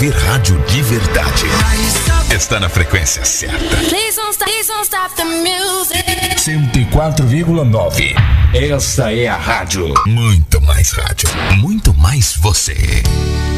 ouvir rádio de verdade. Está na frequência certa. 104,9. Essa é a rádio. Muito mais rádio. Muito mais você.